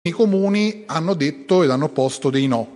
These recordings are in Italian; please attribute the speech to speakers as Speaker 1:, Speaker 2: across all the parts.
Speaker 1: i comuni hanno detto ed hanno posto dei no.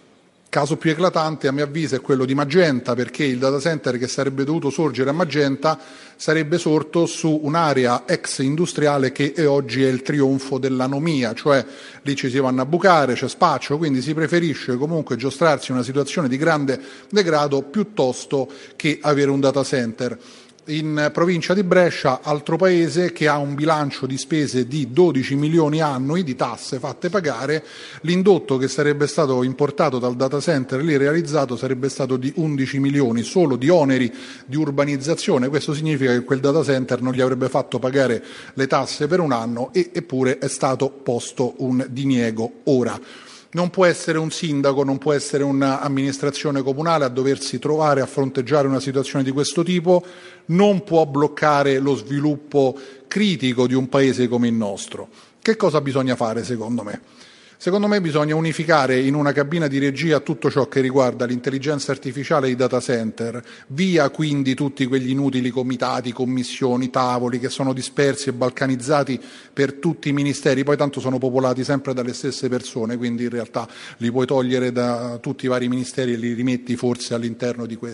Speaker 1: Il caso più eclatante, a mio avviso, è quello di Magenta, perché il data center che sarebbe dovuto sorgere a Magenta sarebbe sorto su un'area ex industriale che oggi è il trionfo dell'anomia, cioè lì ci si vanno a bucare, c'è spaccio, quindi si preferisce comunque giostrarsi una situazione di grande degrado piuttosto che avere un data center. In provincia di Brescia, altro paese che ha un bilancio di spese di 12 milioni annui di tasse fatte pagare, l'indotto che sarebbe stato importato dal data center lì realizzato sarebbe stato di 11 milioni solo di oneri di urbanizzazione. Questo significa che quel data center non gli avrebbe fatto pagare le tasse per un anno, eppure è stato posto un diniego ora. Non può essere un sindaco, non può essere un'amministrazione comunale a doversi trovare a fronteggiare una situazione di questo tipo, non può bloccare lo sviluppo critico di un paese come il nostro. Che cosa bisogna fare secondo me? Secondo me bisogna unificare in una cabina di regia tutto ciò che riguarda l'intelligenza artificiale e i data center, via quindi tutti quegli inutili comitati, commissioni, tavoli che sono dispersi e balcanizzati per tutti i ministeri, poi tanto sono popolati sempre dalle stesse persone, quindi in realtà li puoi togliere da tutti i vari ministeri e li rimetti forse all'interno di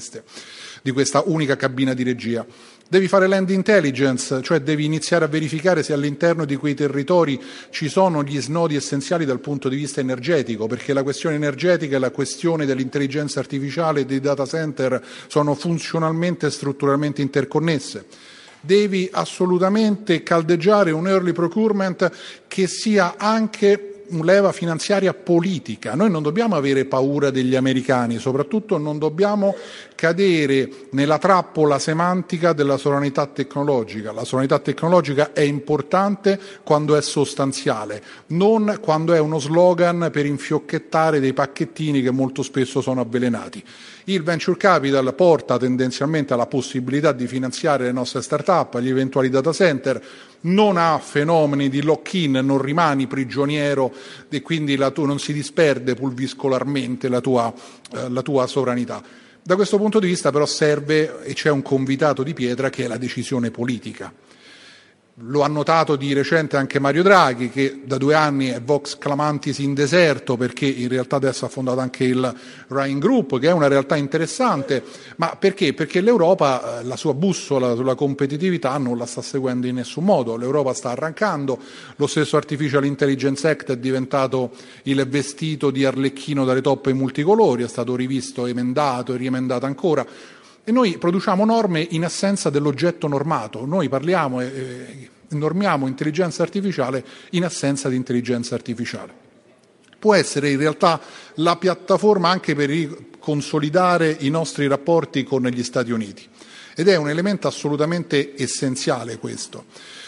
Speaker 1: questa unica cabina di regia. Devi fare land intelligence, cioè devi iniziare a verificare se all'interno di quei territori ci sono gli snodi essenziali dal punto di vista energetico, perché la questione energetica e la questione dell'intelligenza artificiale e dei data center sono funzionalmente e strutturalmente interconnesse. Devi assolutamente caldeggiare un early procurement che sia anche leva finanziaria politica. Noi non dobbiamo avere paura degli americani, soprattutto non dobbiamo cadere nella trappola semantica della sovranità tecnologica. La sovranità tecnologica è importante quando è sostanziale, non quando è uno slogan per infiocchettare dei pacchettini che molto spesso sono avvelenati. Il venture capital porta tendenzialmente alla possibilità di finanziare le nostre start-up, gli eventuali data center, non ha fenomeni di lock-in, non rimani prigioniero e quindi non si disperde pulviscolarmente la tua sovranità. Da questo punto di vista però serve, e c'è un convitato di pietra, che è la decisione politica. Lo ha notato di recente anche Mario Draghi, che da 2 anni è vox clamantis in deserto, perché in realtà adesso ha fondato anche il Rhine Group, che è una realtà interessante. Ma perché? Perché l'Europa, la sua bussola sulla competitività non la sta seguendo in nessun modo. L'Europa sta arrancando, lo stesso Artificial Intelligence Act è diventato il vestito di Arlecchino dalle toppe multicolori, è stato rivisto, emendato e riemendato ancora. E noi produciamo norme in assenza dell'oggetto normato, noi parliamo e normiamo intelligenza artificiale in assenza di intelligenza artificiale. Può essere in realtà la piattaforma anche per consolidare i nostri rapporti con gli Stati Uniti ed è un elemento assolutamente essenziale questo.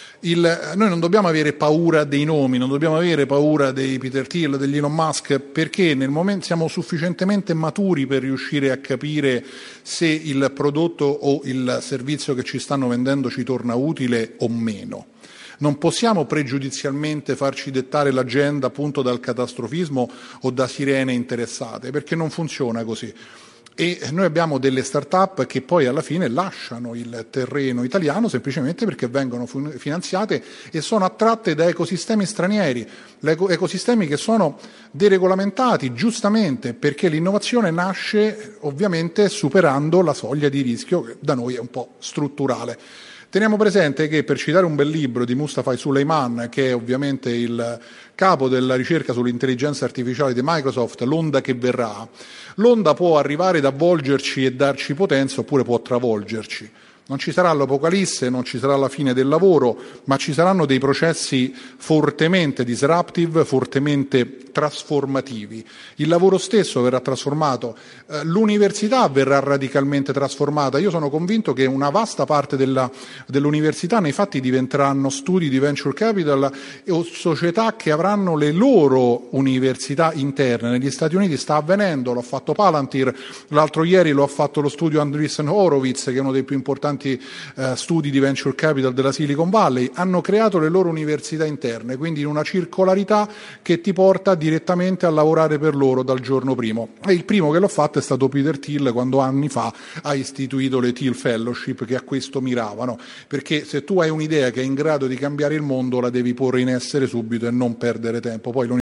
Speaker 1: Noi non dobbiamo avere paura dei nomi, non dobbiamo avere paura dei Peter Thiel, degli Elon Musk, perché nel momento siamo sufficientemente maturi per riuscire a capire se il prodotto o il servizio che ci stanno vendendo ci torna utile o meno. Non possiamo pregiudizialmente farci dettare l'agenda appunto dal catastrofismo o da sirene interessate, perché non funziona così. E noi abbiamo delle start-up che poi alla fine lasciano il terreno italiano semplicemente perché vengono finanziate e sono attratte da ecosistemi stranieri, ecosistemi che sono deregolamentati giustamente perché l'innovazione nasce ovviamente superando la soglia di rischio che da noi è un po' strutturale. Teniamo presente che, per citare un bel libro di Mustafa Suleyman, che è ovviamente il capo della ricerca sull'intelligenza artificiale di Microsoft, l'onda che verrà, l'onda può arrivare ad avvolgerci e darci potenza oppure può travolgerci. Non ci sarà l'apocalisse, non ci sarà la fine del lavoro, ma ci saranno dei processi fortemente disruptive, fortemente trasformativi. Il lavoro stesso verrà trasformato, l'università verrà radicalmente trasformata. Io sono convinto che una vasta parte dell'università nei fatti diventeranno studi di venture capital o società che avranno le loro università interne. Negli Stati Uniti sta avvenendo, l'ha fatto Palantir, l'altro ieri lo ha fatto lo studio Andreessen Horowitz, che è uno dei più importanti studi di venture capital della Silicon Valley. Hanno creato le loro università interne, quindi in una circolarità che ti porta direttamente a lavorare per loro dal giorno primo. E il primo che l'ha fatto è stato Peter Thiel, quando anni fa ha istituito le Thiel Fellowship, che a questo miravano, perché se tu hai un'idea che è in grado di cambiare il mondo la devi porre in essere subito e non perdere tempo. Poi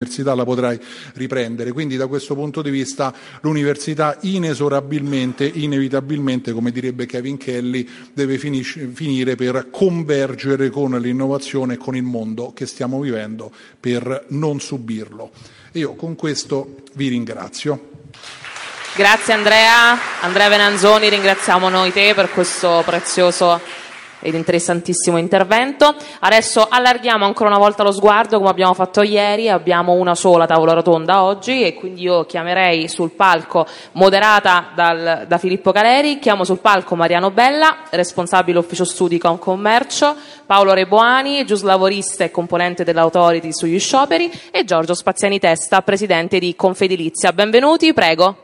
Speaker 1: la potrai riprendere. Quindi da questo punto di vista l'università inesorabilmente, inevitabilmente, come direbbe Kevin Kelly, deve finire per convergere con l'innovazione e con il mondo che stiamo vivendo per non subirlo. Io con questo vi ringrazio.
Speaker 2: Grazie Andrea Venanzoni, ringraziamo noi te per questo prezioso ed interessantissimo intervento. Adesso allarghiamo ancora una volta lo sguardo come abbiamo fatto ieri, abbiamo una sola tavola rotonda oggi e quindi io chiamerei sul palco, moderata da Filippo Caleri, chiamo sul palco Mariano Bella, responsabile ufficio studi Confcommercio, Paolo Reboani, giuslavorista e componente dell'Authority sugli scioperi e Giorgio Spaziani Testa, presidente di Confedilizia. Benvenuti, prego.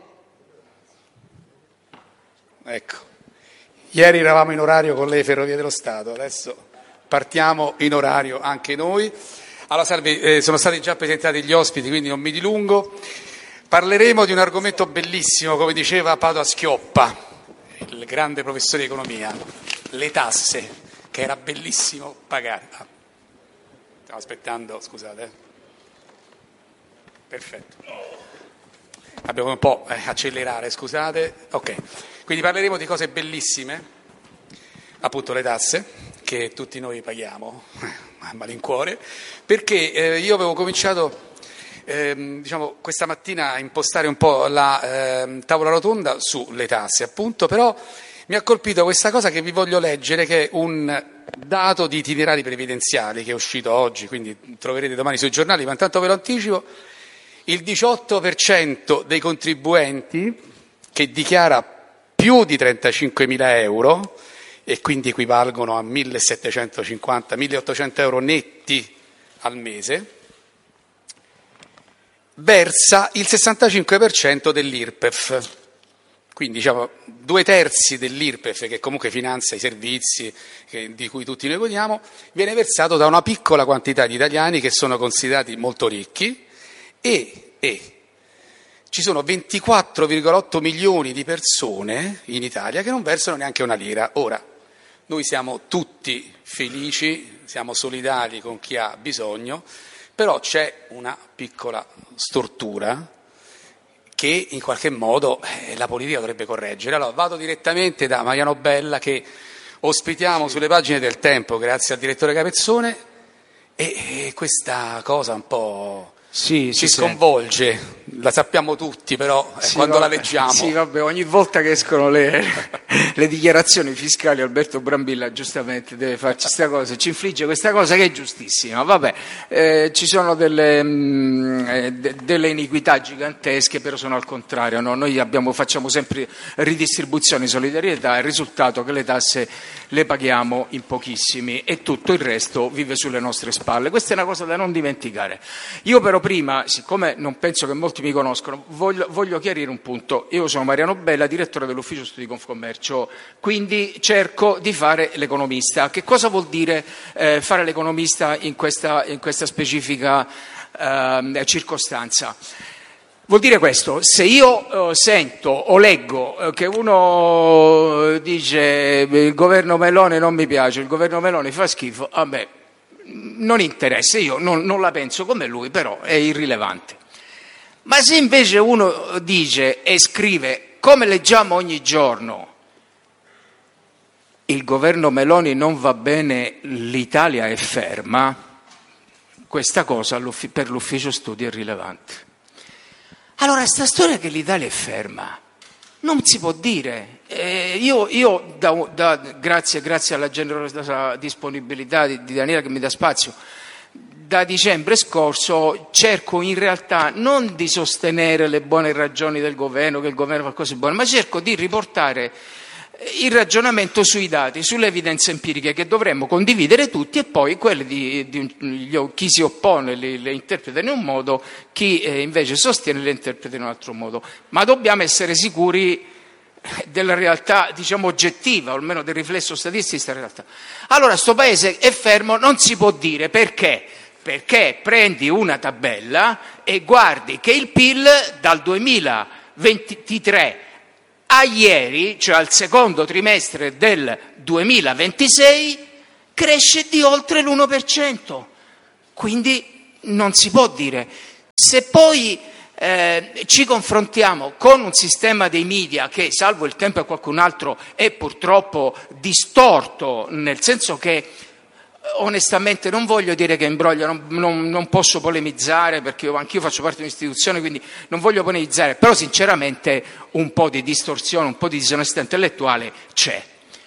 Speaker 3: Ecco. Ieri eravamo in orario con le Ferrovie dello Stato, adesso partiamo in orario anche noi. Allora, salve, sono stati già presentati gli ospiti, quindi non mi dilungo. Parleremo di un argomento bellissimo, come diceva Padoa-Schioppa, il grande professore di economia, le tasse, che era bellissimo pagare. Stiamo aspettando, scusate. Perfetto. Abbiamo un po' accelerare, scusate. Ok. Quindi parleremo di cose bellissime, appunto le tasse, che tutti noi paghiamo a malincuore, perché io avevo cominciato questa mattina a impostare un po' la tavola rotonda sulle tasse, appunto, però mi ha colpito questa cosa che vi voglio leggere, che è un dato di itinerari previdenziali che è uscito oggi, quindi troverete domani sui giornali, ma intanto ve lo anticipo. Il 18% dei contribuenti che dichiara più di 35.000 euro, e quindi equivalgono a 1.750-1.800 euro netti al mese, versa il 65% dell'IRPEF. Quindi diciamo 2/3 dell'IRPEF, che comunque finanzia i servizi di cui tutti noi godiamo, viene versato da una piccola quantità di italiani che sono considerati molto ricchi e ci sono 24,8 milioni di persone in Italia che non versano neanche una lira. Ora, noi siamo tutti felici, siamo solidali con chi ha bisogno, però c'è una piccola stortura che in qualche modo la politica dovrebbe correggere. Allora, vado direttamente da Mariano Bella, che ospitiamo sulle pagine del Tempo, grazie al direttore Capezzone, e questa cosa un po' ci sconvolge. La sappiamo tutti, però quando la leggiamo.
Speaker 4: Sì, vabbè, ogni volta che escono le dichiarazioni fiscali, Alberto Brambilla giustamente deve farci questa cosa, ci infligge questa cosa che è giustissima. Vabbè, ci sono delle iniquità gigantesche, però sono al contrario, no? Noi facciamo sempre ridistribuzione, solidarietà, il risultato è che le tasse le paghiamo in pochissimi e tutto il resto vive sulle nostre spalle. Questa è una cosa da non dimenticare. Io però prima, siccome non penso che molti mi conoscono, voglio chiarire un punto. Io sono Mariano Bella, direttore dell'ufficio studi Confcommercio, quindi cerco di fare l'economista. Che cosa vuol dire fare l'economista in questa specifica circostanza? Vuol dire questo: se io sento o leggo che uno dice il governo Meloni non mi piace, il governo Meloni fa schifo, a me non interessa, io non la penso come lui, però è irrilevante. Ma se invece uno dice e scrive, come leggiamo ogni giorno, il governo Meloni non va bene, l'Italia è ferma, questa cosa per l'ufficio studi è rilevante. Allora, sta storia che l'Italia è ferma non si può dire. Grazie alla generosa disponibilità di Daniela che mi dà spazio, da dicembre scorso cerco in realtà non di sostenere le buone ragioni del governo, che il governo fa cose buone, ma cerco di riportare il ragionamento sui dati, sulle evidenze empiriche che dovremmo condividere tutti, e poi quelle chi si oppone le interpreta in un modo, chi invece sostiene le interpreta in un altro modo. Ma dobbiamo essere sicuri della realtà, diciamo, oggettiva, o almeno del riflesso statistico della realtà. Allora, sto paese è fermo, non si può dire. Perché? Perché prendi una tabella e guardi che il PIL dal 2023 a ieri, cioè al secondo trimestre del 2026, cresce di oltre l'1%. Quindi non si può dire. Se poi ci confrontiamo con un sistema dei media che, salvo il tempo e qualcun altro, è purtroppo distorto, nel senso che onestamente non voglio dire che imbroglio, non posso polemizzare perché anch'io faccio parte di un'istituzione, quindi non voglio polemizzare, però sinceramente un po' di distorsione, un po' di disonestà intellettuale c'è.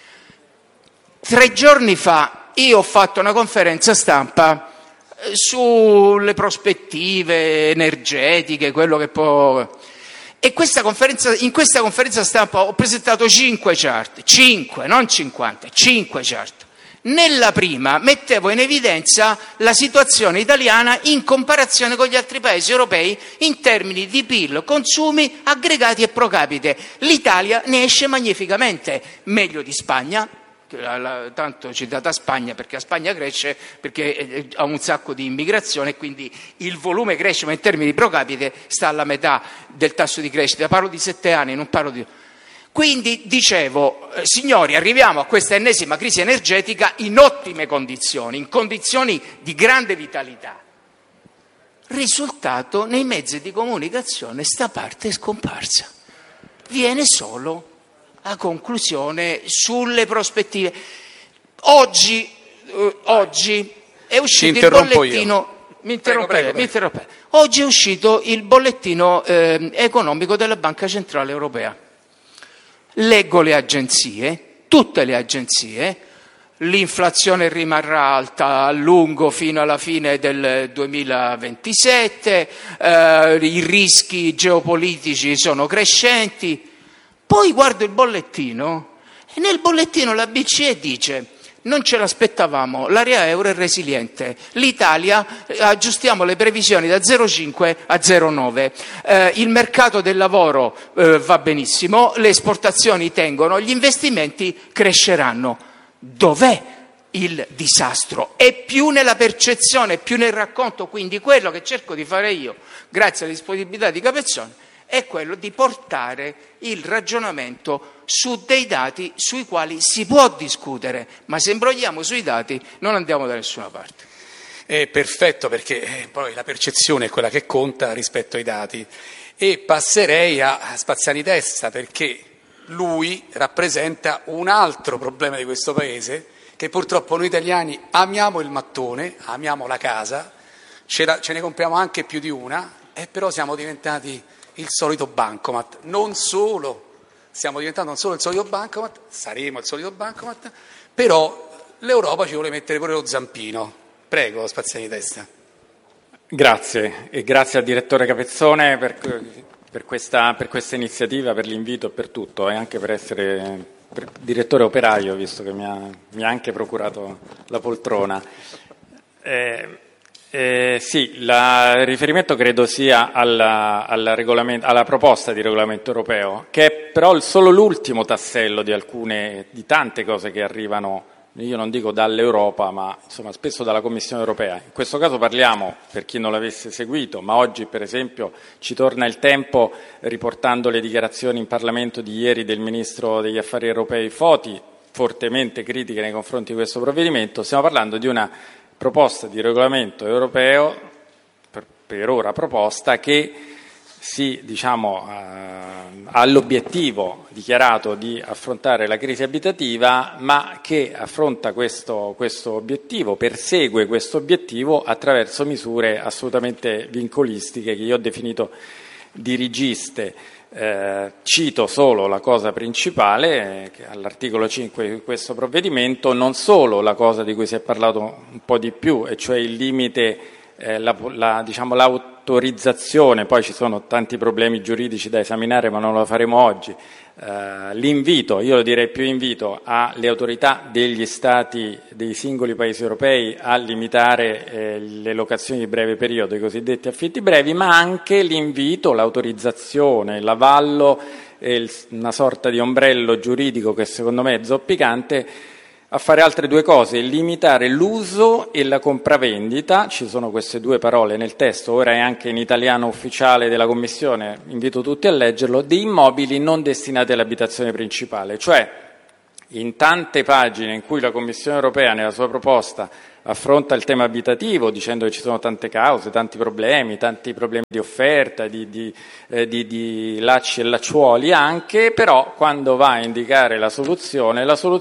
Speaker 4: 3 giorni fa io ho fatto una conferenza stampa sulle prospettive energetiche, quello che può... E in questa conferenza stampa ho presentato 5 chart, 5, non 50, 5 chart. Nella prima mettevo in evidenza la situazione italiana in comparazione con gli altri paesi europei in termini di PIL, consumi aggregati e pro capite. L'Italia ne esce magnificamente, meglio di Spagna, tanto citata Spagna perché a Spagna cresce perché ha un sacco di immigrazione e quindi il volume cresce, ma in termini di pro capite sta alla metà del tasso di crescita. Parlo di 7 anni, non parlo di... Quindi dicevo, signori, arriviamo a questa ennesima crisi energetica in ottime condizioni, in condizioni di grande vitalità. Risultato, nei mezzi di comunicazione sta parte è scomparsa. Viene solo a conclusione sulle prospettive. Oggi è uscito il bollettino... Mi interrompete. Oggi è uscito il bollettino economico della Banca Centrale Europea. Leggo le agenzie, tutte le agenzie, l'inflazione rimarrà alta a lungo fino alla fine del 2027, i rischi geopolitici sono crescenti. Poi guardo il bollettino e nel bollettino la BCE dice: non ce l'aspettavamo, l'area euro è resiliente, l'Italia aggiustiamo le previsioni da 0,5 a 0,9, il mercato del lavoro va benissimo, le esportazioni tengono, gli investimenti cresceranno. Dov'è il disastro? È più nella percezione, più nel racconto, quindi quello che cerco di fare io, grazie alla disponibilità di Capezzone, è quello di portare il ragionamento su dei dati sui quali si può discutere, ma se imbrogliamo sui dati non andiamo da nessuna parte.
Speaker 3: È perfetto, perché poi la percezione è quella che conta rispetto ai dati. E passerei a Spaziani Testa, perché lui rappresenta un altro problema di questo paese, che purtroppo noi italiani amiamo il mattone, amiamo la casa, ce ne compriamo anche più di una, e però siamo diventati il solito bancomat. Non solo, stiamo diventando non solo il solito bancomat, saremo il solito bancomat, però l'Europa ci vuole mettere pure lo zampino. Prego, Spaziani Testa.
Speaker 5: Grazie, e grazie al direttore Capezzone per questa iniziativa, per l'invito e per tutto, e anche per essere direttore operaio, visto che mi ha anche procurato la poltrona. Sì, il riferimento credo sia alla proposta di regolamento europeo, che è però solo l'ultimo tassello di tante cose che arrivano, io non dico dall'Europa, ma insomma spesso dalla Commissione europea. In questo caso parliamo, per chi non l'avesse seguito, ma oggi per esempio ci torna il tempo riportando le dichiarazioni in Parlamento di ieri del Ministro degli Affari Europei Foti, fortemente critiche nei confronti di questo provvedimento. Stiamo parlando di una proposta di regolamento europeo, per ora proposta, che ha l'obiettivo dichiarato di affrontare la crisi abitativa, ma che affronta questo obiettivo, persegue questo obiettivo attraverso misure assolutamente vincolistiche che io ho definito dirigiste. Cito solo la cosa principale, che all'articolo 5 di questo provvedimento, non solo la cosa di cui si è parlato un po' di più, e cioè il limite, l'autorizzazione, poi ci sono tanti problemi giuridici da esaminare ma non lo faremo oggi, l'invito, io lo direi più invito, alle autorità degli Stati, dei singoli Paesi europei a limitare le locazioni di breve periodo, i cosiddetti affitti brevi, ma anche l'invito, l'autorizzazione, l'avallo, una sorta di ombrello giuridico che secondo me è zoppicante, a fare altre due cose: limitare l'uso e la compravendita, ci sono queste due parole nel testo, ora è anche in italiano ufficiale della Commissione, invito tutti a leggerlo, di immobili non destinati all'abitazione principale, cioè in tante pagine in cui la Commissione europea nella sua proposta affronta il tema abitativo dicendo che ci sono tante cause, tanti problemi di offerta, di lacci e lacciuoli anche, però quando va a indicare la soluzione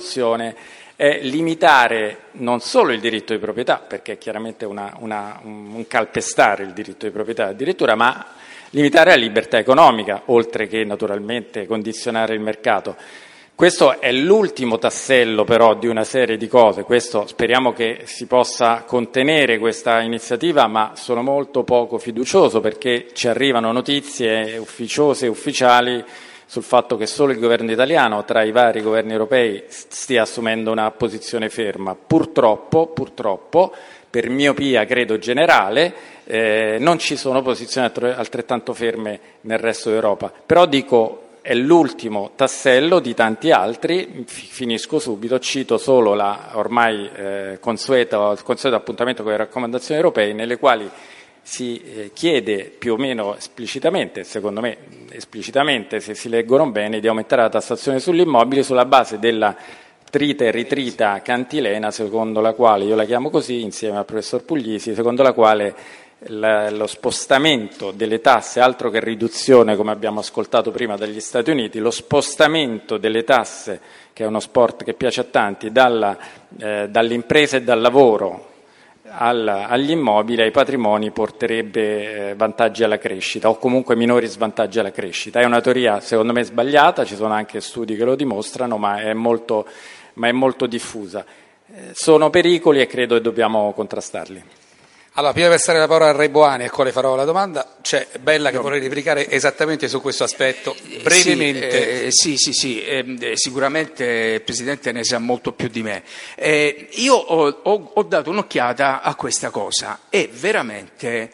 Speaker 5: è limitare non solo il diritto di proprietà, perché è chiaramente un calpestare il diritto di proprietà addirittura, ma limitare la libertà economica, oltre che naturalmente condizionare il mercato. Questo è l'ultimo tassello però di una serie di cose, questo speriamo che si possa contenere questa iniziativa, ma sono molto poco fiducioso perché ci arrivano notizie ufficiose e ufficiali sul fatto che solo il governo italiano, tra i vari governi europei, stia assumendo una posizione ferma. Purtroppo, per miopia credo generale, non ci sono posizioni altrettanto ferme nel resto d'Europa. Però dico, è l'ultimo tassello di tanti altri, finisco subito, cito solo la ormai consueto appuntamento con le raccomandazioni europee, nelle quali si chiede più o meno esplicitamente, secondo me esplicitamente se si leggono bene, di aumentare la tassazione sull'immobile sulla base della trita e ritrita cantilena, secondo la quale, io la chiamo così insieme al professor Puglisi, secondo la quale lo spostamento delle tasse, altro che riduzione come abbiamo ascoltato prima dagli Stati Uniti, lo spostamento delle tasse, che è uno sport che piace a tanti, dall'impresa e dal lavoro agli immobili, ai patrimoni, porterebbe vantaggi alla crescita o comunque minori svantaggi alla crescita. È una teoria secondo me sbagliata, ci sono anche studi che lo dimostrano, ma è molto diffusa. Sono pericoli e credo che dobbiamo contrastarli.
Speaker 3: Allora, prima di passare la parola a Re Boani, a quale farò la domanda, c'è Bella che vorrei replicare esattamente su questo aspetto, brevemente.
Speaker 4: Sì, sicuramente il Presidente ne sa molto più di me. Io ho dato un'occhiata a questa cosa, è veramente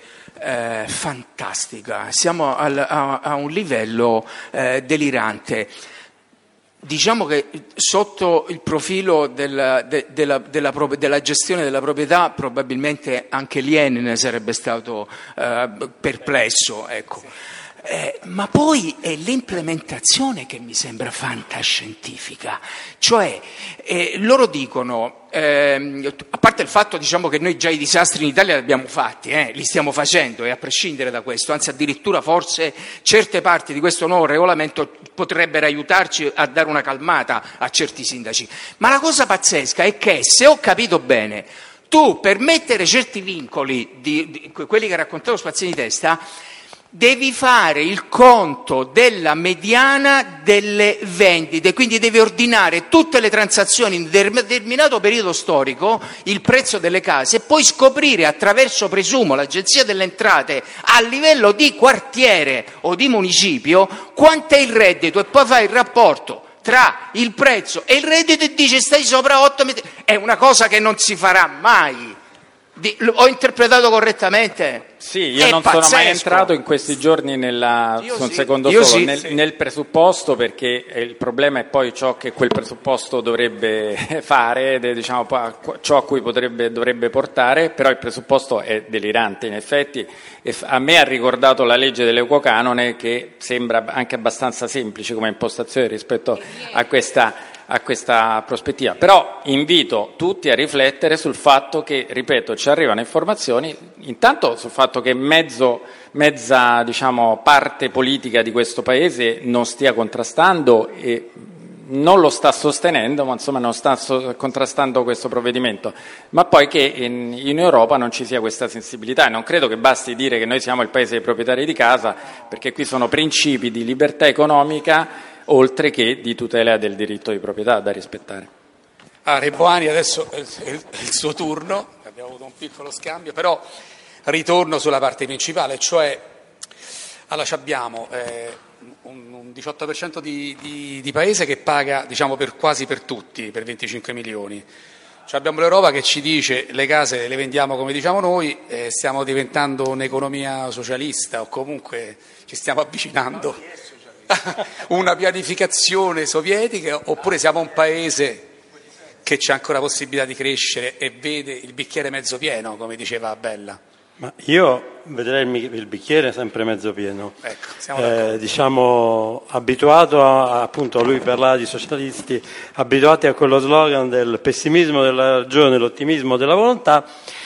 Speaker 4: fantastica, siamo a un livello delirante. Diciamo che sotto il profilo della gestione della proprietà probabilmente anche l'IEN ne sarebbe stato perplesso, ecco. Ma poi è l'implementazione che mi sembra fantascientifica, cioè loro dicono, a parte il fatto diciamo che noi già i disastri in Italia li abbiamo fatti, li stiamo facendo e a prescindere da questo, anzi addirittura forse certe parti di questo nuovo regolamento potrebbero aiutarci a dare una calmata a certi sindaci, ma la cosa pazzesca è che, se ho capito bene, tu per mettere certi vincoli, di quelli che raccontavo Spaziani Testa, devi fare il conto della mediana delle vendite, quindi devi ordinare tutte le transazioni in un determinato periodo storico, il prezzo delle case, e poi scoprire attraverso, presumo, l'Agenzia delle Entrate a livello di quartiere o di municipio quanto è il reddito, e poi fai il rapporto tra il prezzo e il reddito e dice stai sopra 8 metri. È una cosa che non si farà mai. Ho interpretato correttamente?
Speaker 5: Sì, io non sono mai entrato in questi giorni nel presupposto, perché il problema è poi ciò che quel presupposto dovrebbe fare, diciamo, ciò a cui dovrebbe portare, però il presupposto è delirante in effetti, e a me ha ricordato la legge dell'equocanone, che sembra anche abbastanza semplice come impostazione rispetto a questa prospettiva. Però invito tutti a riflettere sul fatto che, ripeto, ci arrivano informazioni, intanto sul fatto che mezza diciamo, parte politica di questo Paese non stia contrastando e non lo sta sostenendo, ma insomma non sta contrastando questo provvedimento, ma poi che in Europa non ci sia questa sensibilità, e non credo che basti dire che noi siamo il paese dei proprietari di casa, perché qui sono principi di libertà economica oltre che di tutela del diritto di proprietà da rispettare.
Speaker 3: Re Boani, adesso è il suo turno, abbiamo avuto un piccolo scambio, però ritorno sulla parte principale, cioè allora abbiamo un 18% di paese che paga, diciamo, quasi per tutti, per 25 milioni. Cioè abbiamo l'Europa che ci dice le case le vendiamo come diciamo noi, stiamo diventando un'economia socialista o comunque ci stiamo avvicinando una pianificazione sovietica, oppure siamo un paese che c'è ancora possibilità di crescere e vede il bicchiere mezzo pieno, come diceva Bella?
Speaker 6: Ma io vedrei il bicchiere sempre mezzo pieno.
Speaker 3: Ecco, siamo d'accordo.
Speaker 6: Diciamo, abituato appunto, lui parlava di socialisti, abituati a quello slogan del pessimismo della ragione, l'ottimismo della volontà,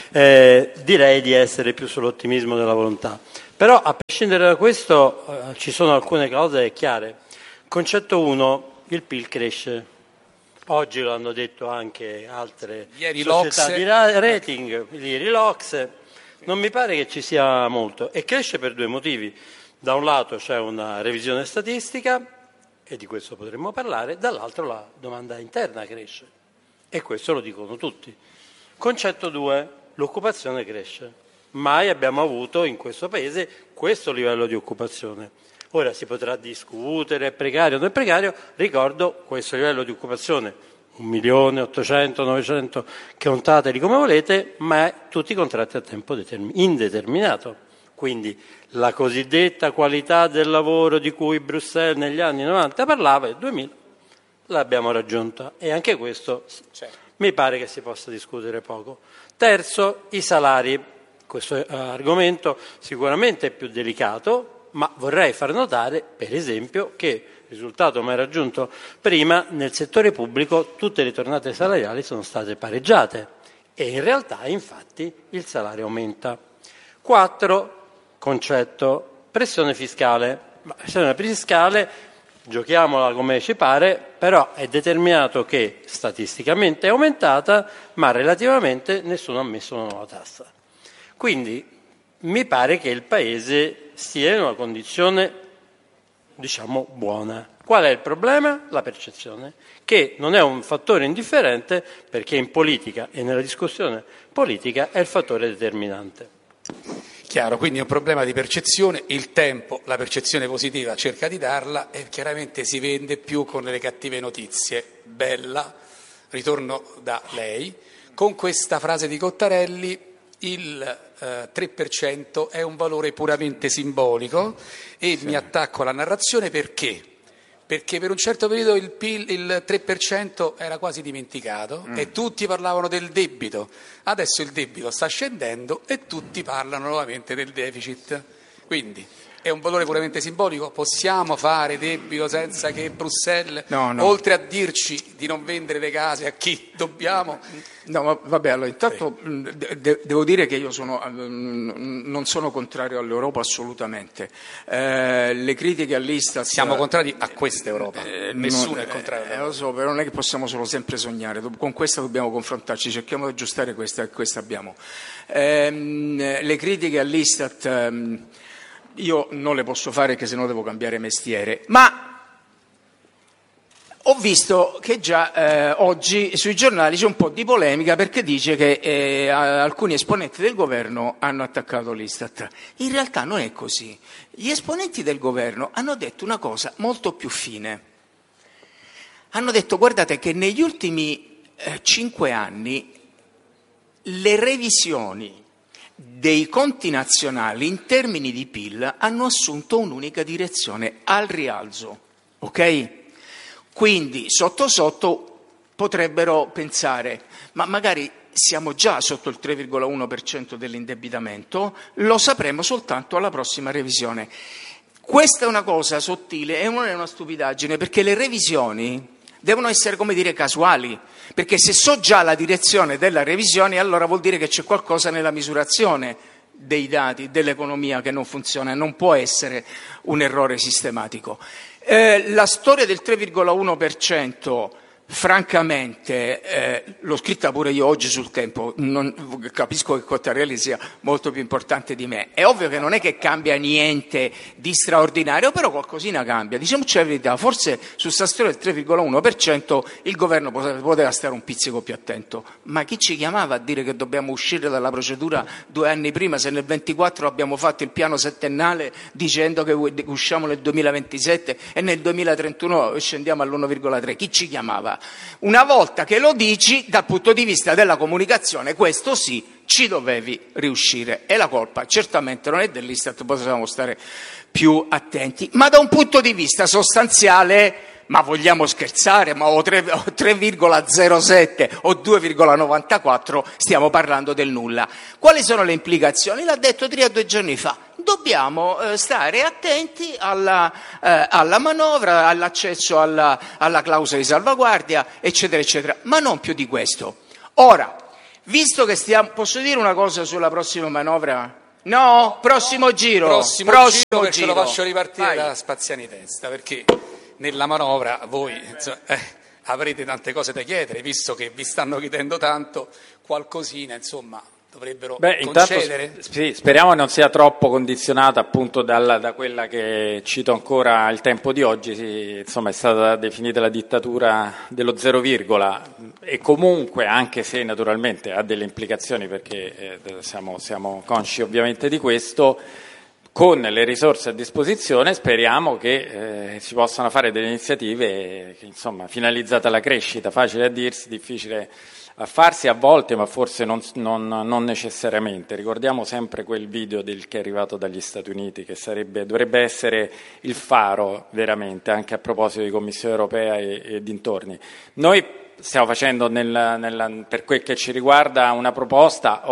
Speaker 6: direi di essere più sull'ottimismo della volontà. Però a prescindere da questo ci sono alcune cose chiare. Concetto 1, il PIL cresce. Oggi lo hanno detto anche altre società di rating, ieri l'Ocse. Non mi pare che ci sia molto, e cresce per due motivi. Da un lato c'è una revisione statistica, e di questo potremmo parlare, dall'altro la domanda interna cresce, e questo lo dicono tutti. Concetto 2, l'occupazione cresce. Mai abbiamo avuto in questo Paese questo livello di occupazione. Ora si potrà discutere, è precario o non è precario, ricordo questo livello di occupazione. 1.800.000, 900.000, contateli come volete, ma tutti contratti a tempo indeterminato. Quindi la cosiddetta qualità del lavoro di cui Bruxelles negli anni 90 parlava, il 2000 l'abbiamo raggiunta, e anche questo mi pare che si possa discutere poco. Terzo, i salari. Questo argomento sicuramente è più delicato, ma vorrei far notare, per esempio, che risultato mai raggiunto prima, nel settore pubblico tutte le tornate salariali sono state pareggiate e in realtà, infatti, il salario aumenta. 4, concetto, pressione fiscale. Pressione fiscale, giochiamola come ci pare, però è determinato che statisticamente è aumentata, ma relativamente nessuno ha messo una nuova tassa. Quindi mi pare che il Paese sia in una condizione, diciamo, buona. Qual è il problema? La percezione, che non è un fattore indifferente, perché in politica e nella discussione politica è il fattore determinante.
Speaker 3: Chiaro, quindi è un problema di percezione, il tempo, la percezione positiva cerca di darla e chiaramente si vende più con le cattive notizie. Bella, ritorno da lei, con questa frase di Cottarelli: il 3% è un valore puramente simbolico, e mi attacco alla narrazione perché per un certo periodo il PIL, il 3% era quasi dimenticato e tutti parlavano del debito. Adesso il debito sta scendendo e tutti parlano nuovamente del deficit. Quindi è un valore puramente simbolico? Possiamo fare debito senza che Bruxelles, oltre a dirci di non vendere le case a chi dobbiamo?
Speaker 4: No, ma vabbè, allora intanto devo dire che io non sono contrario all'Europa assolutamente. Le critiche all'Istat...
Speaker 3: Siamo contrari a questa Europa, nessuno è contrario.
Speaker 4: Lo so, però non è che possiamo solo sempre sognare, con questa dobbiamo confrontarci, cerchiamo di aggiustare questa abbiamo. Le critiche all'Istat... io non le posso fare, che se no devo cambiare mestiere, ma ho visto che già oggi sui giornali c'è un po' di polemica perché dice che alcuni esponenti del governo hanno attaccato l'Istat. In realtà non è così. Gli esponenti del governo hanno detto una cosa molto più fine. Hanno detto: guardate che negli ultimi 5 anni le revisioni dei conti nazionali in termini di PIL hanno assunto un'unica direzione, al rialzo, ok? Quindi sotto sotto potrebbero pensare: ma magari siamo già sotto il 3,1% dell'indebitamento, lo sapremo soltanto alla prossima revisione. Questa è una cosa sottile e non è una stupidaggine, perché le revisioni devono essere, come dire, casuali, perché se so già la direzione della revisione, allora vuol dire che c'è qualcosa nella misurazione dei dati, dell'economia che non funziona, non può essere un errore sistematico. La storia del 3,1%, francamente, l'ho scritta pure io oggi sul Tempo, capisco che Cottarelli sia molto più importante di me. È ovvio che non è che cambia niente di straordinario, però qualcosina cambia. Diciamoci la verità, forse su sta storia del 3,1% il governo poteva stare un pizzico più attento. Ma chi ci chiamava a dire che dobbiamo uscire dalla procedura 2 anni prima, se nel 24 abbiamo fatto il piano settennale dicendo che usciamo nel 2027 e nel 2031 scendiamo all'1,3? Chi ci chiamava? Una volta che lo dici, dal punto di vista della comunicazione, questo sì, ci dovevi riuscire. E la colpa certamente non è dell'Istat, possiamo stare più attenti, ma da un punto di vista sostanziale ma vogliamo scherzare? Ma o 3,07 o 2,94 stiamo parlando del nulla. Quali sono le implicazioni? L'ha detto Tria 2 giorni fa. Dobbiamo stare attenti alla manovra, all'accesso alla clausola di salvaguardia, eccetera, eccetera, ma non più di questo. Ora, visto che posso dire una cosa sulla prossima manovra? No? Prossimo giro.
Speaker 3: Prossimo giro, perché lo faccio ripartire da Spaziani Testa, perché nella manovra voi avrete tante cose da chiedere, visto che vi stanno chiedendo tanto, qualcosina, insomma, dovrebbero concedere.
Speaker 5: Intanto, sì, speriamo non sia troppo condizionata appunto da quella che cito ancora il Tempo di oggi, sì, insomma è stata definita la dittatura dello zero virgola, e comunque, anche se naturalmente ha delle implicazioni, perché siamo consci ovviamente di questo, con le risorse a disposizione speriamo che si possano fare delle iniziative che, insomma, finalizzate alla crescita, facile a dirsi, difficile a farsi a volte, ma forse non necessariamente. Ricordiamo sempre quel video che è arrivato dagli Stati Uniti, che dovrebbe essere il faro veramente, anche a proposito di Commissione Europea e dintorni. Noi stiamo facendo, per quel che ci riguarda, una proposta.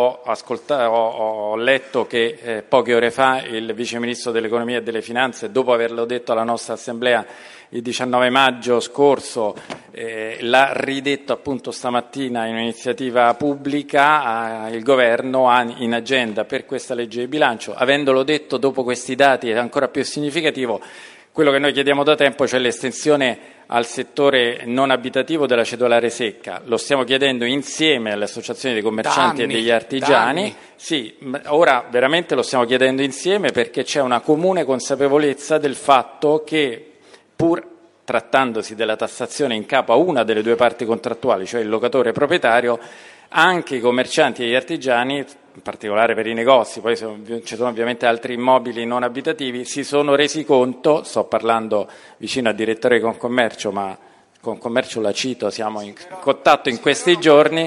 Speaker 5: Ho letto che poche ore fa il Vice Ministro dell'Economia e delle Finanze, dopo averlo detto alla nostra Assemblea il 19 maggio scorso, l'ha ridetto appunto stamattina in un'iniziativa pubblica. Il Governo ha in agenda per questa legge di bilancio, avendolo detto dopo questi dati è ancora più significativo, quello che noi chiediamo da tempo, cioè l'estensione al settore non abitativo della cedolare secca. Lo stiamo chiedendo insieme alle associazioni dei commercianti e degli artigiani. Sì, ora veramente lo stiamo chiedendo insieme, perché c'è una comune consapevolezza del fatto che, pur trattandosi della tassazione in capo a una delle due parti contrattuali, cioè il locatore proprietario, anche i commercianti e gli artigiani, in particolare per i negozi, poi ci sono ovviamente altri immobili non abitativi, si sono resi conto, sto parlando vicino al direttore di Confcommercio, ma Confcommercio la cito, siamo in contatto in questi giorni,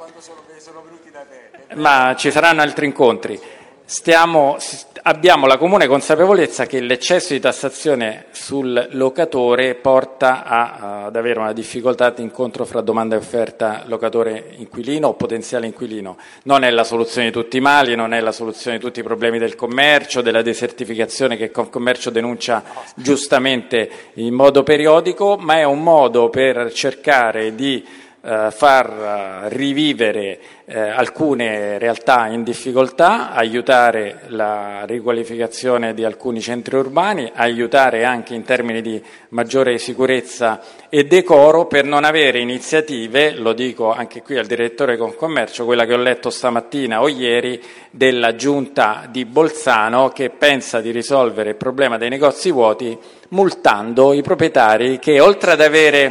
Speaker 5: ma ci saranno altri incontri. Abbiamo la comune consapevolezza che l'eccesso di tassazione sul locatore porta ad avere una difficoltà di incontro fra domanda e offerta locatore-inquilino o potenziale inquilino. Non è la soluzione di tutti i mali, non è la soluzione di tutti i problemi del commercio, della desertificazione che Confcommercio denuncia giustamente in modo periodico, ma è un modo per cercare di far rivivere alcune realtà in difficoltà, aiutare la riqualificazione di alcuni centri urbani, aiutare anche in termini di maggiore sicurezza e decoro, per non avere iniziative, lo dico anche qui al direttore Confcommercio, quella che ho letto stamattina o ieri della giunta di Bolzano, che pensa di risolvere il problema dei negozi vuoti multando i proprietari che, oltre ad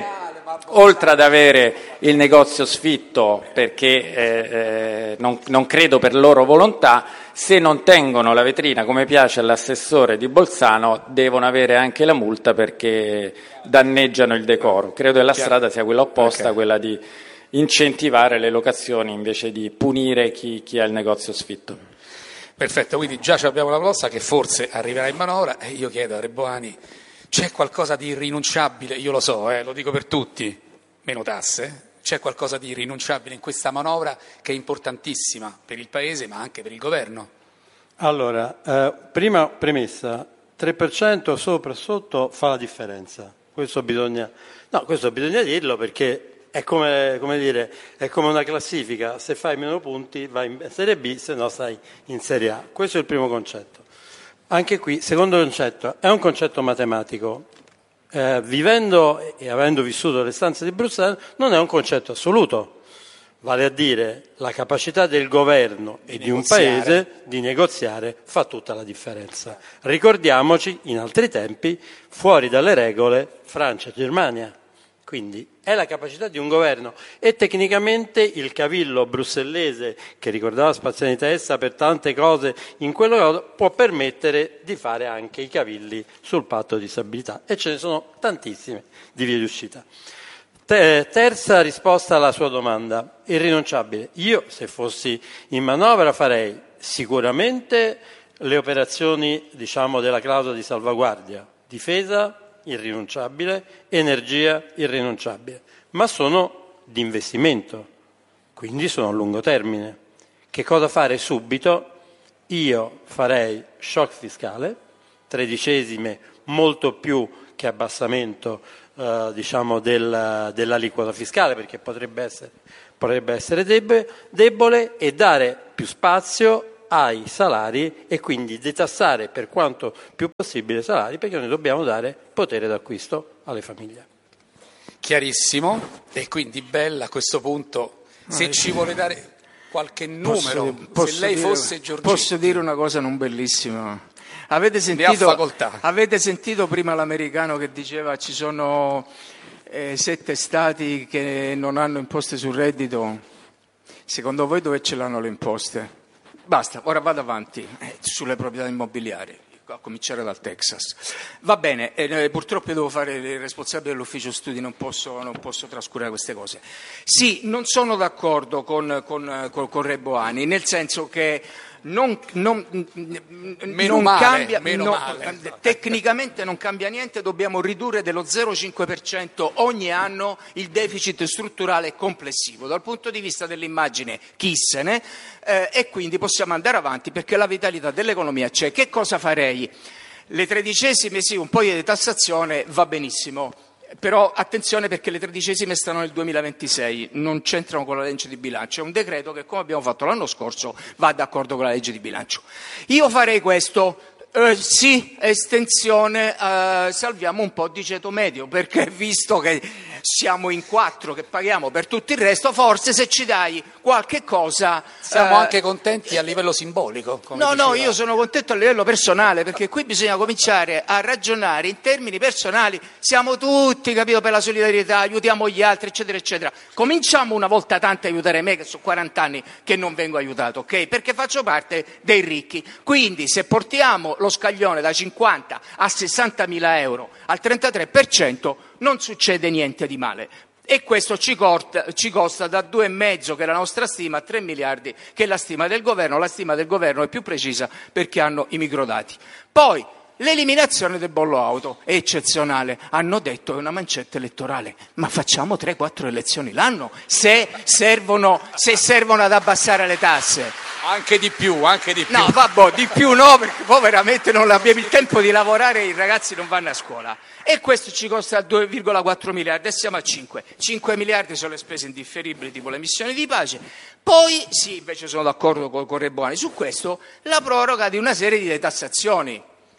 Speaker 5: avere il negozio sfitto, perché non credo per loro volontà, se non tengono la vetrina come piace all'assessore di Bolzano, devono avere anche la multa perché danneggiano il decoro. Credo che la strada sia quella opposta, quella di incentivare le locazioni invece di punire chi ha il negozio sfitto.
Speaker 3: Perfetto, quindi già abbiamo una proposta che forse arriverà in manovra, e io chiedo a Reboani: c'è qualcosa di irrinunciabile? Io lo so, lo dico per tutti, meno tasse. C'è qualcosa di irrinunciabile in questa manovra che è importantissima per il Paese ma anche per il Governo?
Speaker 6: Allora, prima premessa, 3% sopra e sotto fa la differenza. Questo bisogna dirlo, perché è come una classifica: se fai meno punti vai in Serie B, se no stai in Serie A. Questo è il primo concetto. Anche qui, secondo concetto, è un concetto matematico. Vivendo e avendo vissuto le stanze di Bruxelles, non è un concetto assoluto. Vale a dire, la capacità del governo e di un paese di negoziare fa tutta la differenza. Ricordiamoci, in altri tempi, fuori dalle regole, Francia e Germania. Quindi è la capacità di un governo, e tecnicamente il cavillo brussellese, che ricordava Spaziani Testa per tante cose in quello modo, può permettere di fare anche i cavilli sul patto di stabilità, e ce ne sono tantissime di vie di uscita. Terza risposta alla sua domanda: irrinunciabile. Io, se fossi in manovra, farei sicuramente le operazioni, della clausola di salvaguardia, difesa irrinunciabile, energia irrinunciabile, ma sono di investimento, quindi sono a lungo termine. Che cosa fare subito? Io farei shock fiscale, 13esime, molto più che abbassamento dell'aliquota fiscale, perché potrebbe essere debole, e dare più spazio ai salari e quindi detassare per quanto più possibile i salari, perché noi dobbiamo dare potere d'acquisto alle famiglie.
Speaker 3: Chiarissimo, e quindi Bella a questo punto, se ci vuole dare qualche numero, se lei fosse Giorgetti.
Speaker 4: Posso dire una cosa non bellissima? Avete sentito prima l'americano che diceva ci sono 7 stati che non hanno imposte sul reddito? Secondo voi dove ce l'hanno le imposte? Basta, ora vado avanti sulle proprietà immobiliari, a cominciare dal Texas. Va bene, purtroppo devo fare il responsabile dell'ufficio studi, non posso trascurare queste cose. Sì, non sono d'accordo con Reboani, nel senso che tecnicamente non cambia niente, dobbiamo ridurre dello 0,5% ogni anno il deficit strutturale complessivo. Dal punto di vista dell'immagine chi se ne, e quindi possiamo andare avanti perché la vitalità dell'economia c'è. Che cosa farei? Le 13esime sì, un po' di detassazione va benissimo. Però attenzione perché le 13esime stanno nel 2026, non c'entrano con la legge di bilancio, è un decreto che, come abbiamo fatto l'anno scorso, va d'accordo con la legge di bilancio. Io farei questo, sì, estensione, salviamo un po' di ceto medio, perché visto che siamo in 4 che paghiamo per tutto il resto, forse se ci dai qualche cosa...
Speaker 3: Siamo anche contenti a livello simbolico.
Speaker 4: No, io sono contento a livello personale, perché qui bisogna cominciare a ragionare in termini personali. Siamo tutti, capito, per la solidarietà, aiutiamo gli altri, eccetera, eccetera. Cominciamo una volta tanto a aiutare me, che sono 40 anni che non vengo aiutato, ok? Perché faccio parte dei ricchi. Quindi se portiamo lo scaglione da 50 a 60.000 euro al 33%, non succede niente di male. E questo ci costa da 2,5, che è la nostra stima, a 3 miliardi, che è la stima del governo. La stima del governo è più precisa perché hanno i microdati. Poi, l'eliminazione del bollo auto è eccezionale. Hanno detto che è una mancetta elettorale, ma facciamo 3-4 elezioni l'anno se servono ad abbassare le tasse.
Speaker 3: Anche di più.
Speaker 4: No, vabbè, di più no, perché poi veramente non abbiamo il tempo di lavorare e i ragazzi non vanno a scuola. E questo ci costa 2,4 miliardi e siamo a 5. 5 miliardi sono le spese indifferibili, tipo le missioni di pace. Poi, sì, invece sono d'accordo con Reboani su questo, la proroga di una serie di detassazioni.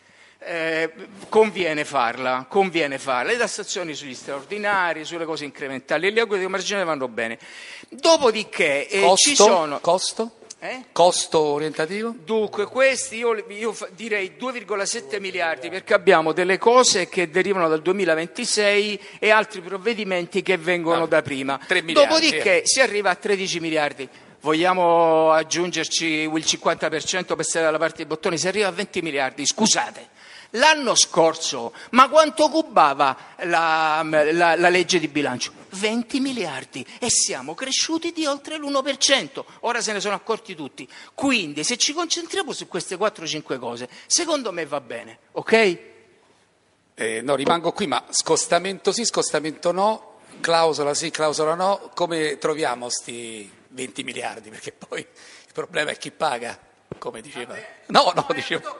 Speaker 4: Conviene farla. Le tassazioni sugli straordinari, sulle cose incrementali, le aliquote marginali vanno bene. Dopodiché ci sono...
Speaker 3: Costo orientativo?
Speaker 4: Dunque, questi io direi 2,7 miliardi, perché abbiamo delle cose che derivano dal 2026 e altri provvedimenti che vengono da prima.
Speaker 3: 3 miliardi.
Speaker 4: Dopodiché si arriva a 13 miliardi. Vogliamo aggiungerci il 50% per stare dalla parte dei bottoni? Si arriva a 20 miliardi, scusate. L'anno scorso, ma quanto cubava la legge di bilancio? 20 miliardi e siamo cresciuti di oltre l'1%. Ora se ne sono accorti tutti. Quindi se ci concentriamo su queste 4-5 cose, secondo me va bene, ok?
Speaker 3: No, rimango qui, ma scostamento sì, scostamento no, clausola sì, clausola no. Come troviamo sti 20 miliardi? Perché poi il problema è chi paga. Come diceva? No, dicevo.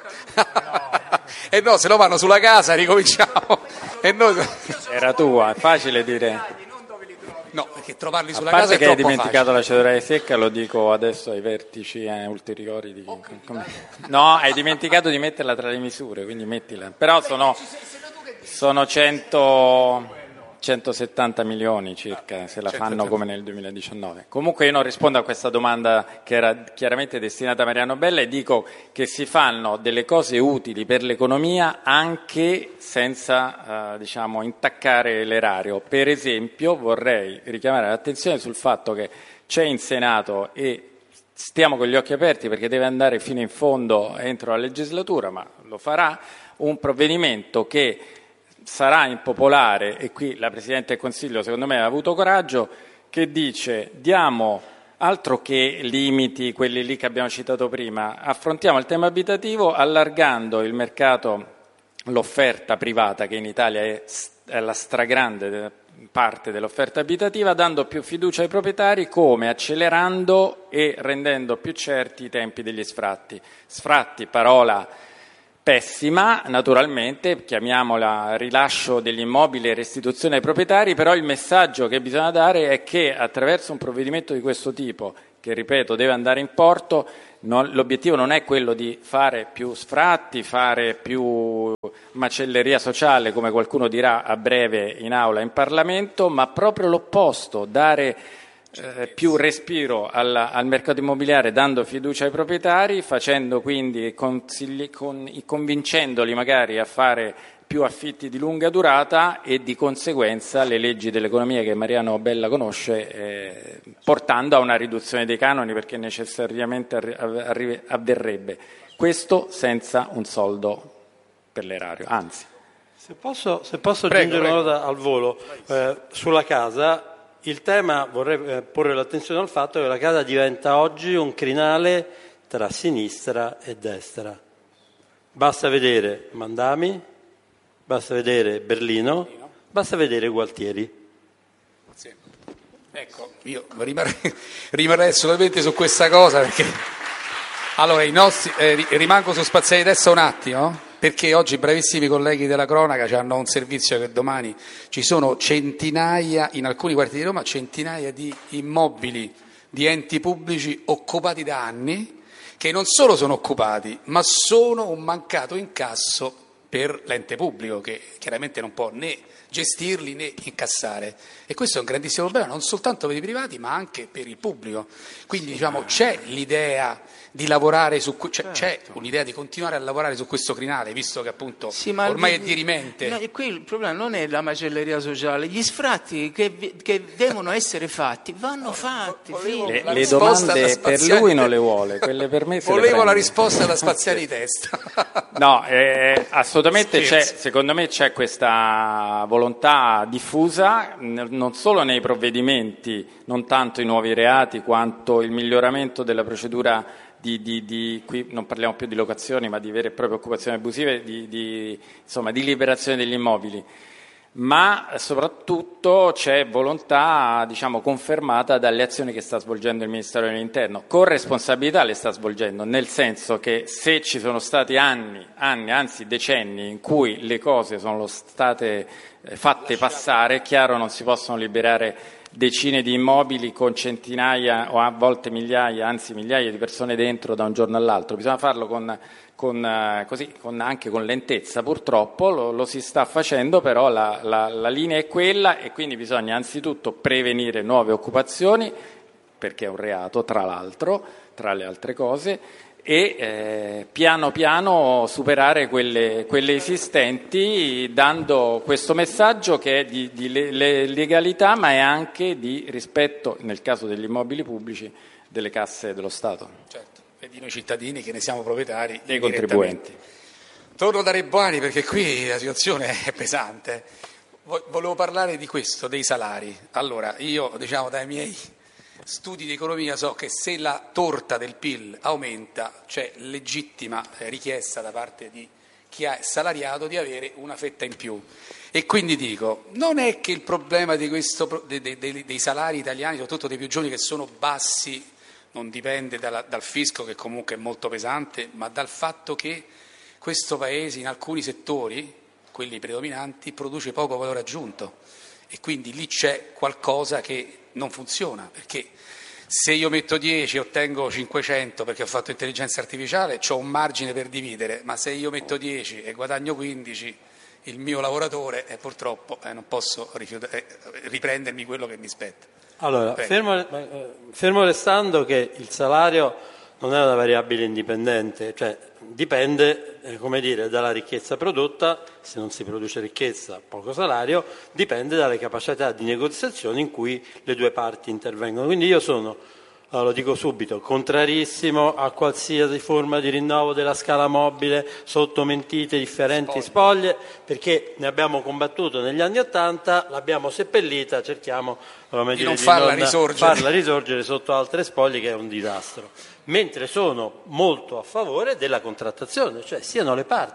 Speaker 3: No, se no vanno sulla casa, ricominciamo. E noi...
Speaker 5: Era tua, è facile dire.
Speaker 3: No, perché trovarli sulla
Speaker 5: casa è
Speaker 3: casa è
Speaker 5: troppo facile. A parte che hai dimenticato
Speaker 3: facile.
Speaker 5: la cedolare secca, lo dico adesso ai vertici ulteriori di... No, hai dimenticato di metterla tra le misure, quindi mettila. Però sono 170 milioni circa, se la fanno come nel 2019. Comunque io non rispondo a questa domanda che era chiaramente destinata a Mariano Bella e dico che si fanno delle cose utili per l'economia anche senza intaccare l'erario. Per esempio vorrei richiamare l'attenzione sul fatto che c'è in Senato, e stiamo con gli occhi aperti perché deve andare fino in fondo entro la legislatura, ma lo farà, un provvedimento che sarà impopolare, e qui la Presidente del Consiglio secondo me ha avuto coraggio, che dice diamo, altro che limiti, quelli lì che abbiamo citato prima, affrontiamo il tema abitativo allargando il mercato l'offerta privata, che in Italia è la stragrande parte dell'offerta abitativa, dando più fiducia ai proprietari, come accelerando e rendendo più certi i tempi degli sfratti. Sfratti, parola pessima, naturalmente, chiamiamola rilascio degli immobili e restituzione ai proprietari, però il messaggio che bisogna dare è che attraverso un provvedimento di questo tipo, che ripeto deve andare in porto, l'obiettivo non è quello di fare più sfratti, fare più macelleria sociale, come qualcuno dirà a breve in aula in Parlamento, ma proprio l'opposto, dare più respiro al mercato immobiliare, dando fiducia ai proprietari, facendo quindi convincendoli magari a fare più affitti di lunga durata e di conseguenza le leggi dell'economia che Mariano Bella conosce, portando a una riduzione dei canoni, perché necessariamente avverrebbe. Questo senza un soldo per l'erario, anzi.
Speaker 6: Se posso aggiungere una nota al volo sulla casa. Il tema, vorrei porre l'attenzione al fatto che la casa diventa oggi un crinale tra sinistra e destra. Basta vedere Mandami, basta vedere Berlino, basta vedere Gualtieri.
Speaker 3: Sì. Ecco, io rimarrei solamente su questa cosa, perché allora rimango su Spaziale di Testa un attimo, perché oggi bravissimi colleghi della cronaca ci hanno un servizio che domani ci sono centinaia, in alcuni quartieri di Roma, centinaia di immobili di enti pubblici occupati da anni, che non solo sono occupati, ma sono un mancato incasso per l'ente pubblico, che chiaramente non può né gestirli né incassare. E questo è un grandissimo problema, non soltanto per i privati, ma anche per il pubblico. Quindi diciamo c'è l'idea di lavorare c'è un'idea di continuare a lavorare su questo crinale, visto che appunto ormai è dirimente.
Speaker 4: No, qui il problema non è la macelleria sociale, gli sfratti che devono essere fatti vanno fatti.
Speaker 5: Le domande per lui non le vuole, quelle per me
Speaker 3: volevo la risposta da Spaziale di Testa.
Speaker 5: No, assolutamente secondo me c'è questa volontà diffusa, non solo nei provvedimenti, non tanto i nuovi reati quanto il miglioramento della procedura qui non parliamo più di locazioni, ma di vere e proprie occupazioni abusive, insomma, di liberazione degli immobili. Ma soprattutto c'è volontà, diciamo, confermata dalle azioni che sta svolgendo il Ministero dell'Interno. Con responsabilità le sta svolgendo, nel senso che se ci sono stati anni, anzi decenni, in cui le cose sono state fatte passare, è chiaro non si possono liberare decine di immobili con centinaia o a volte migliaia, anzi migliaia di persone dentro da un giorno all'altro. Bisogna farlo anche con lentezza, purtroppo lo si sta facendo, però la linea è quella, e quindi bisogna anzitutto prevenire nuove occupazioni, perché è un reato tra l'altro, tra le altre cose, e piano piano superare quelle esistenti, dando questo messaggio che è di legalità, ma è anche di rispetto, nel caso degli immobili pubblici, delle casse dello Stato.
Speaker 3: Certo, e di noi cittadini che ne siamo proprietari.
Speaker 5: Dei contribuenti.
Speaker 3: Torno da Rebuani perché qui la situazione è pesante. Volevo parlare di questo, dei salari. Allora, io dai miei studi di economia so che se la torta del PIL aumenta c'è legittima richiesta da parte di chi è salariato di avere una fetta in più, e quindi dico, non è che il problema di dei salari italiani, soprattutto dei più giovani, che sono bassi, non dipende dal fisco, che comunque è molto pesante, ma dal fatto che questo Paese in alcuni settori, quelli predominanti, produce poco valore aggiunto, e quindi lì c'è qualcosa che non funziona, perché se io metto 10 e ottengo 500 perché ho fatto intelligenza artificiale, c'ho un margine per dividere, ma se io metto 10 e guadagno 15, il mio lavoratore purtroppo non posso riprendermi quello che mi spetta.
Speaker 6: Allora, fermo restando che il salario non è una variabile indipendente, cioè dipende dalla ricchezza prodotta. Se non si produce ricchezza, poco salario, dipende dalle capacità di negoziazione in cui le due parti intervengono. Quindi io sono, lo dico subito, contrarissimo a qualsiasi forma di rinnovo della scala mobile sotto mentite, differenti spoglie, perché ne abbiamo combattuto negli anni '80, l'abbiamo seppellita, cerchiamo
Speaker 3: di non farla
Speaker 6: risorgere sotto altre spoglie, che è un disastro. Mentre sono molto a favore della contrattazione, cioè siano le parti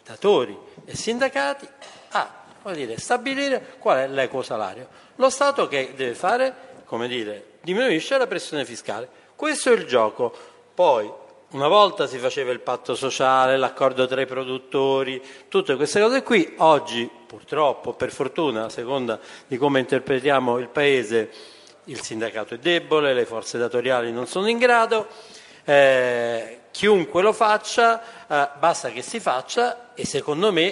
Speaker 6: datori e sindacati a stabilire qual è l'equo salario. Lo Stato che deve fare? Diminuisce la pressione fiscale. Questo è il gioco. Poi, una volta si faceva il patto sociale, l'accordo tra i produttori, tutte queste cose qui. Oggi, purtroppo, per fortuna, a seconda di come interpretiamo il Paese, il sindacato è debole, le forze datoriali non sono in grado. Chiunque lo faccia, basta che si faccia, e secondo me